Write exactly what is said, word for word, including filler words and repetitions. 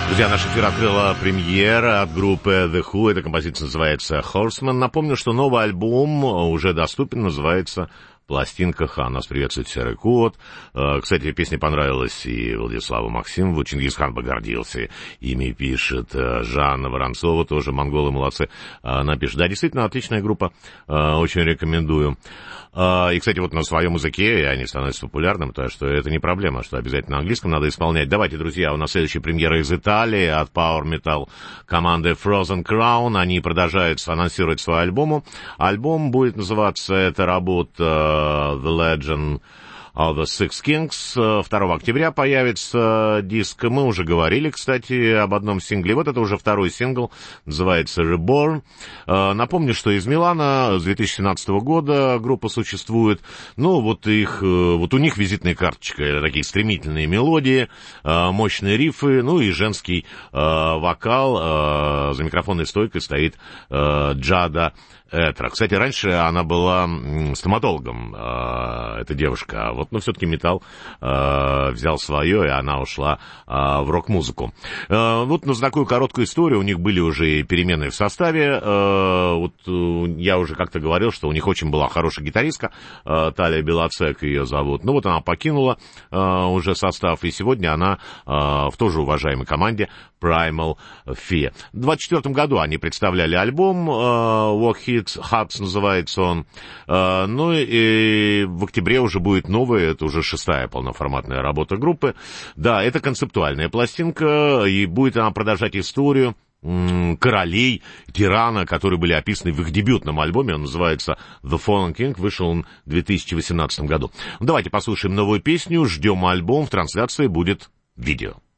Друзья, наш эфир открыла премьера от группы The Who. Эта композиция называется Horseman. Напомню, что новый альбом уже доступен, называется «Пластинка Ха». Нас приветствует Серый Кот. Кстати, песня понравилась и Владиславу Максимову. Чингисхан погордился. Ими пишет Жанна Воронцова, тоже монголы молодцы. Она пишет. Да, действительно, отличная группа. Очень рекомендую. И, кстати, вот на своем языке они становятся популярным, так что это не проблема, что обязательно на английском надо исполнять. Давайте, друзья, у нас следующая премьера из Италии от Power Metal команды Frozen Crown. Они продолжают анонсировать свой альбом. Альбом будет называться, эта работа The Legend of the Six Kings. второго октября появится диск. Мы уже говорили, кстати, об одном сингле. Вот это уже второй сингл, называется Reborn. Напомню, что из Милана с две тысячи семнадцатого года группа существует. Ну, вот их, вот у них визитная карточка. Это такие стремительные мелодии, мощные рифы, ну и женский вокал. За микрофонной стойкой стоит Джада Этра. Кстати, раньше она была стоматологом, э, эта девушка. Вот, но все-таки металл э, взял свое, и она ушла э, в рок-музыку. Э, вот на такую короткую историю. У них были уже перемены в составе. Э, вот э, я уже как-то говорил, что у них очень была хорошая гитаристка, э, Талия Белоцек ее зовут. Ну вот она покинула э, уже состав, и сегодня она э, в тоже уважаемой команде Primal Fear. В двадцать четвёртом году они представляли альбом э, Walk Hats называется он. Э, ну и в октябре уже будет новый, это уже шестая полноформатная работа группы. Да, это концептуальная пластинка, и будет она продолжать историю м- королей, тирана, которые были описаны в их дебютном альбоме. Он называется The Fallen King, вышел он в две тысячи восемнадцатом году. Давайте послушаем новую песню, ждем альбом, в трансляции будет видео.